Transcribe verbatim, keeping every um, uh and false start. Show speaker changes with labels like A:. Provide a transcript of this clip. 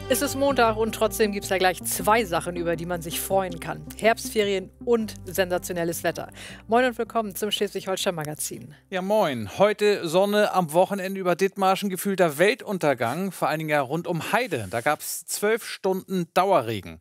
A: Es ist Montag und trotzdem gibt es ja gleich zwei Sachen, über die man sich freuen kann. Herbstferien und sensationelles Wetter. Moin und willkommen zum Schleswig-Holstein-Magazin.
B: Ja, moin. Heute Sonne, am Wochenende über Dithmarschen gefühlter Weltuntergang. Vor allen Dingen ja rund um Heide. Da gab es zwölf Stunden Dauerregen.